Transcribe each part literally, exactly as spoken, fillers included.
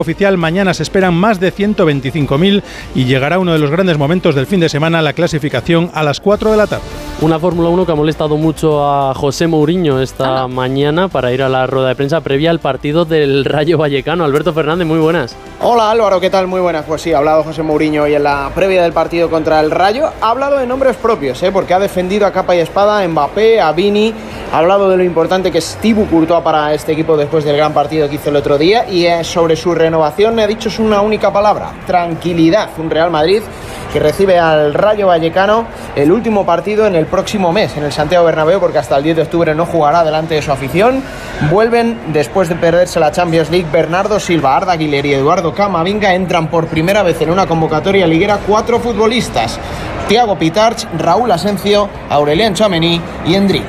Oficial, mañana se esperan más de ciento veinticinco mil y llegará uno de los grandes momentos del fin de semana, la clasificación a las cuatro de la tarde. Una Fórmula uno que ha molestado mucho a José Mourinho esta ah. mañana para ir a la rueda de prensa previa al partido del Rayo Vallecano. Alberto Fernández, muy buenas. Hola Álvaro, ¿qué tal? Muy buenas. Pues sí, ha hablado José Mourinho hoy en la previa del partido contra el Rayo. Ha hablado de nombres propios, ¿eh? porque ha defendido a capa y espada a Mbappé, a Vini. Ha hablado de lo importante que es Thibaut Courtois para este equipo después del gran partido que hizo el otro día. Y eh, sobre su renovación me ha dicho una única palabra: tranquilidad. Un Real Madrid que recibe al Rayo Vallecano el último partido en el próximo mes en el Santiago Bernabéu, porque hasta el diez de octubre no jugará delante de su afición. Vuelven después de perderse la Champions League Bernardo Silva, Arda Güler y Eduardo Camavinga. Entran por primera vez en una convocatoria liguera cuatro futbolistas: Thiago Pitarch, Raúl Asencio, Aurélien Tchouaméni y Endrick.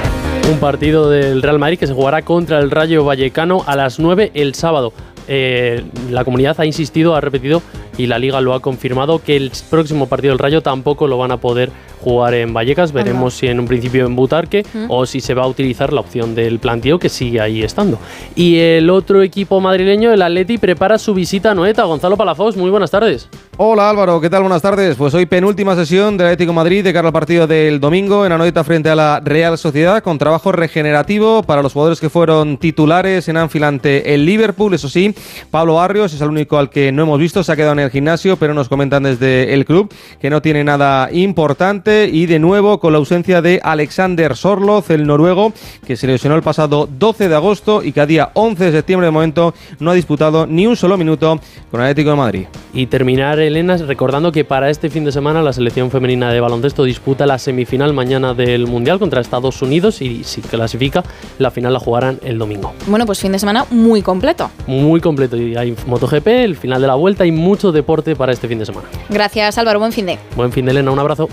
Un partido del Real Madrid que se jugará contra el Rayo Vallecano a las nueve el sábado. Eh, la comunidad ha insistido, ha repetido y la Liga lo ha confirmado, que el próximo partido del Rayo tampoco lo van a poder jugar en Vallecas. Veremos si en un principio en Butarque ¿Mm? o si se va a utilizar la opción del planteo, que sigue ahí estando. Y el otro equipo madrileño, el Atleti, prepara su visita a Noeta. Gonzalo Palafox, muy buenas tardes. Hola Álvaro, ¿qué tal? Buenas tardes. Pues hoy penúltima sesión del Atlético de Madrid de cara al partido del domingo en Anoeta frente a la Real Sociedad, con trabajo regenerativo para los jugadores que fueron titulares en Anfield ante el Liverpool. Eso sí, Pablo Barrios es el único al que no hemos visto, se ha quedado en el gimnasio, pero nos comentan desde el club que no tiene nada importante. Y de nuevo con la ausencia de Alexander Sorloth, el noruego, que se lesionó el pasado doce de agosto y que a día once de septiembre de momento no ha disputado ni un solo minuto con el Atlético de Madrid. Y terminar, Elena, recordando que para este fin de semana la selección femenina de baloncesto disputa la semifinal mañana del Mundial contra Estados Unidos, y si clasifica, la final la jugarán el domingo. Bueno, pues fin de semana muy completo. Muy completo, y hay MotoGP, el final de la Vuelta y mucho deporte para este fin de semana. Gracias Álvaro, buen fin de. Buen fin de, Elena, un abrazo.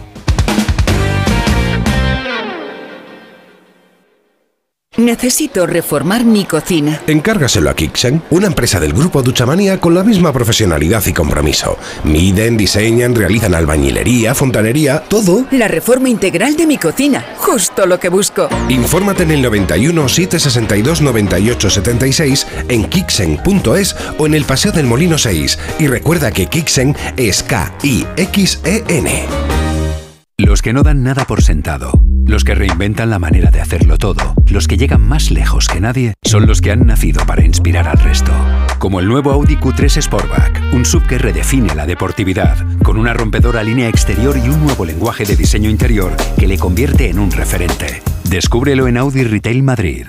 Necesito reformar mi cocina. Encárgaselo a Kixen, una empresa del grupo Duchamania con la misma profesionalidad y compromiso. Miden, diseñan, realizan albañilería, fontanería, todo. La reforma integral de mi cocina, justo lo que busco. Infórmate en el noventa y uno, setecientos sesenta y dos, noventa y ocho setenta y seis, en kixen punto es o en el Paseo del Molino seis. Y recuerda que Kixen es K I X E N. Los que no dan nada por sentado, los que reinventan la manera de hacerlo todo, los que llegan más lejos que nadie, son los que han nacido para inspirar al resto. Como el nuevo Audi Q tres Sportback, un S U V que redefine la deportividad, con una rompedora línea exterior y un nuevo lenguaje de diseño interior que le convierte en un referente. Descúbrelo en Audi Retail Madrid.